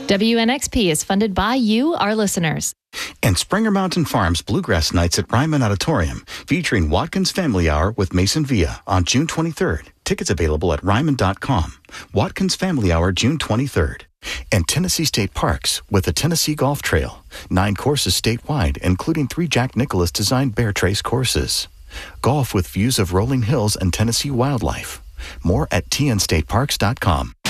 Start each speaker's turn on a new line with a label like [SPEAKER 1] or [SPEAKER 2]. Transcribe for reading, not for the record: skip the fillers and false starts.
[SPEAKER 1] WNXP is funded by you, our listeners.
[SPEAKER 2] And Springer Mountain Farms Bluegrass Nights at Ryman Auditorium, featuring Watkins Family Hour with Mason Villa on June 23rd. Tickets available at ryman.com. Watkins Family Hour, June 23rd. And Tennessee State Parks with the Tennessee Golf Trail. 9 courses statewide, including 3 Jack Nicklaus designed Bear Trace courses. Golf with views of rolling hills and Tennessee wildlife. More at tnstateparks.com.